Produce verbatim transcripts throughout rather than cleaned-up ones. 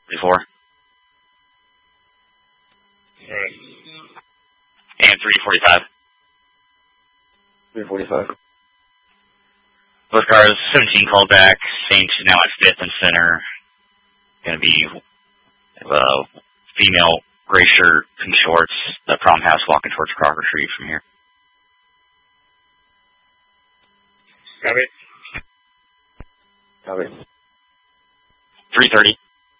Before. Alright. And three forty-five. three forty-five. Both cars, seventeen called back. Saint now at fifth and center. Going to be uh, female gray shirt, pink shorts, the prom house walking towards Crocker Street from here. Copy. Copy. three thirty.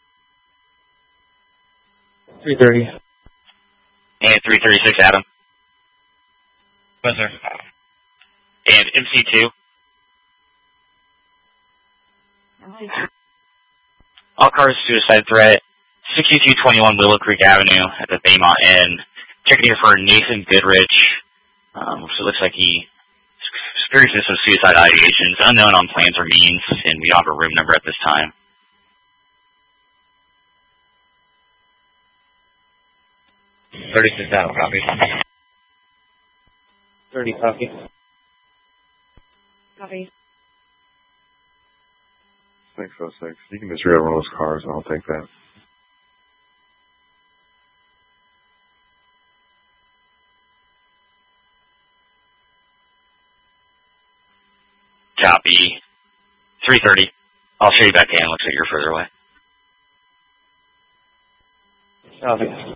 three thirty. And three thirty-six, Adam. Yes, sir. And M C two. All cars suicide threat. sixty-two twenty-one Willow Creek Avenue at the Baymont Inn. Checking here for Nathan Goodrich. Um, so it looks like he experiences some suicide ideations, unknown on plans or means, and we don't have a room number at this time. thirty-six out, copy. thirty, copy. Copy. six oh six. You can just read one of those cars, and I'll take that. Copy. three thirty. I'll show you back in. Looks like you're further away. Copy.